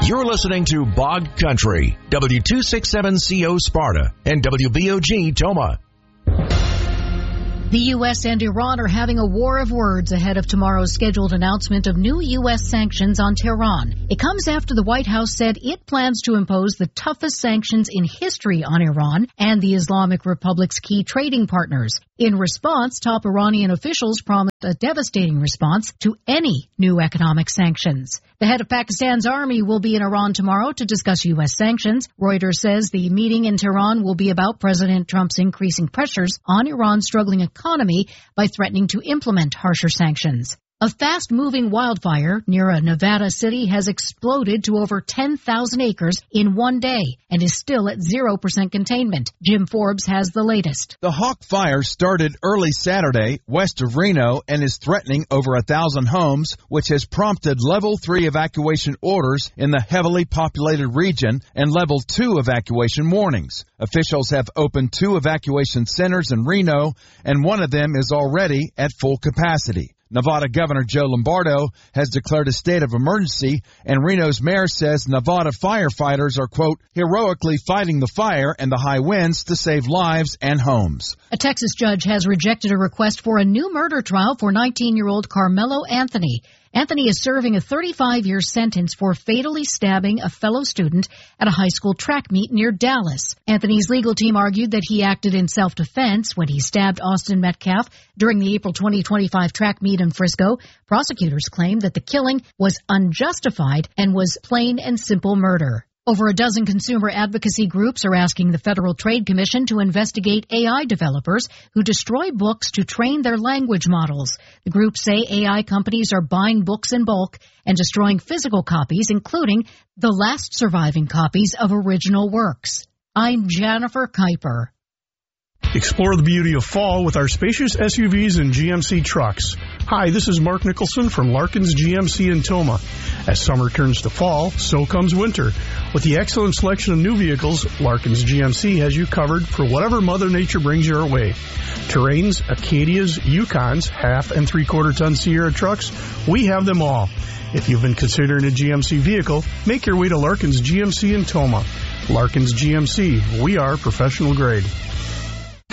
You're listening to Bog Country, W267CO Sparta, and WBOG Toma. The U.S. and Iran are having a war of words ahead of tomorrow's scheduled announcement of new U.S. sanctions on Tehran. It comes after the White House said it plans to impose the toughest sanctions in history on Iran and the Islamic Republic's key trading partners. In response, top Iranian officials promised a devastating response to any new economic sanctions. The head of Pakistan's army will be in Iran tomorrow to discuss U.S. sanctions. Reuters says the meeting in Tehran will be about President Trump's increasing pressures on Iran's struggling economy by threatening to implement harsher sanctions. A fast-moving wildfire near a Nevada city has exploded to over 10,000 acres in one day and is still at 0% containment. Jim Forbes has the latest. The Hawk Fire started early Saturday west of Reno and is threatening over 1,000 homes, which has prompted Level 3 evacuation orders in the heavily populated region and Level 2 evacuation warnings. Officials have opened 2 evacuation centers in Reno, and one of them is already at full capacity. Nevada Governor Joe Lombardo has declared a state of emergency, and Reno's mayor says Nevada firefighters are, quote, heroically fighting the fire and the high winds to save lives and homes. A Texas judge has rejected a request for a new murder trial for 19-year-old Carmelo Anthony. Anthony is serving a 35-year sentence for fatally stabbing a fellow student at a high school track meet near Dallas. Anthony's legal team argued that he acted in self-defense when he stabbed Austin Metcalf during the April 2025 track meet in Frisco. Prosecutors claim that the killing was unjustified and was plain and simple murder. Over a dozen consumer advocacy groups are asking the Federal Trade Commission to investigate AI developers who destroy books to train their language models. The groups say AI companies are buying books in bulk and destroying physical copies, including the last surviving copies of original works. I'm Jennifer Kuiper. Explore the beauty of fall with our spacious SUVs and GMC trucks. Hi, this is Mark Nicholson from Larkin's GMC in Toma. As summer turns to fall, so comes winter. With the excellent selection of new vehicles, Larkin's GMC has you covered for whatever Mother Nature brings your way. Terrains, Acadias, Yukons, 1/2 and 3/4 ton Sierra trucks, we have them all. If you've been considering a GMC vehicle, make your way to Larkin's GMC in Toma. Larkin's GMC, we are professional grade.